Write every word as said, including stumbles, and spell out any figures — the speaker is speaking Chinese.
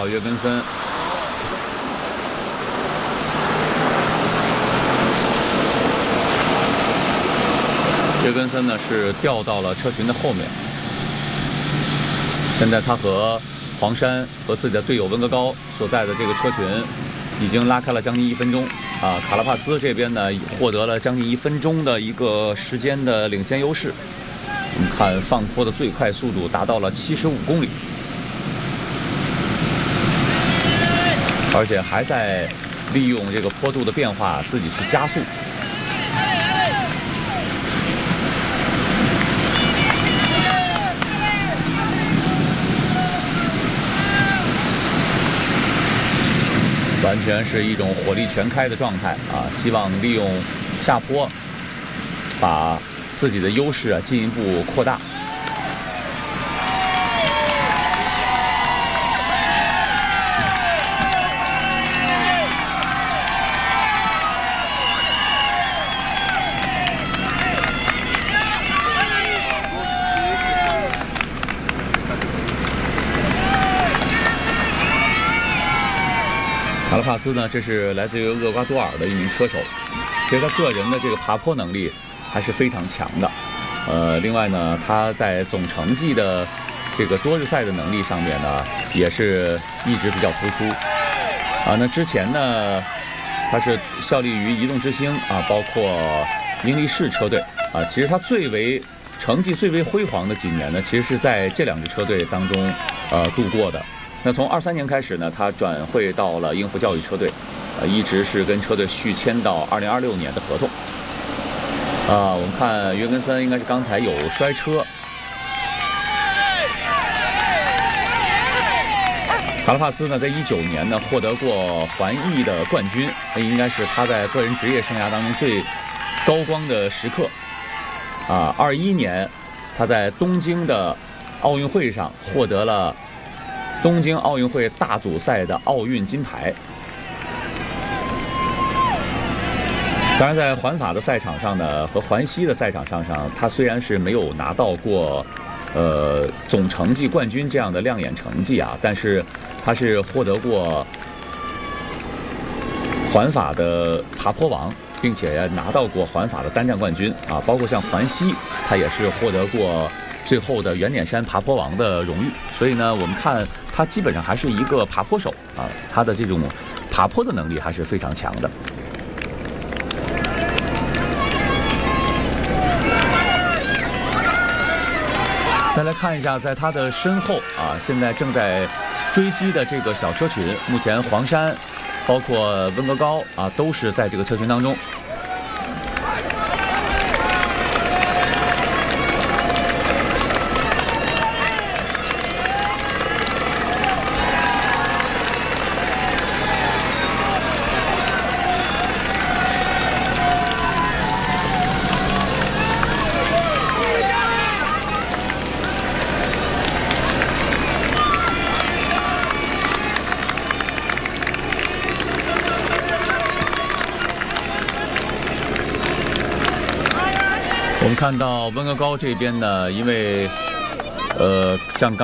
到约根森。约根森呢是掉到了车群的后面，现在他和黄山和自己的队友温格高所在的这个车群已经拉开了将近一分钟啊。卡拉帕斯这边呢获得了将近一分钟的一个时间的领先优势。我们看放坡的最快速度达到了七十五公里，而且还在利用这个坡度的变化自己去加速。完全是一种火力全开的状态啊！希望利用下坡，把自己的优势啊进一步扩大。卡拉帕斯呢，这是来自于厄瓜多尔的一名车手，其实他个人的这个爬坡能力还是非常强的。呃，另外呢，他在总成绩的这个多日赛的能力上面呢，也是一直比较突出。啊，那之前呢，他是效力于移动之星啊，包括英力士车队啊。其实他最为成绩最为辉煌的几年呢，其实是在这两支车队当中呃度过的。那从二三年开始呢，他转会到了英孚教育车队，呃，一直是跟车队续签到二零二六年的合同。啊，我们看约根森应该是刚才有摔车。卡拉帕斯呢，在一九年呢获得过环意的冠军，那应该是他在个人职业生涯当中最高光的时刻。啊，二一年他在东京的奥运会上获得了东京奥运会大组赛的奥运金牌。当然，在环法的赛场上呢，和环西的赛场上上，他虽然是没有拿到过，呃，总成绩冠军这样的亮眼成绩啊，但是他是获得过环法的爬坡王，并且拿到过环法的单站冠军啊，包括像环西，他也是获得过最后的圆点山爬坡王的荣誉。所以呢，我们看他基本上还是一个爬坡手啊，他的这种爬坡的能力还是非常强的。再来看一下，在他的身后啊，现在正在追击的这个小车群，目前黄山，包括温格高啊，都是在这个车群当中。我们看到温格高这边呢，因为呃，像刚。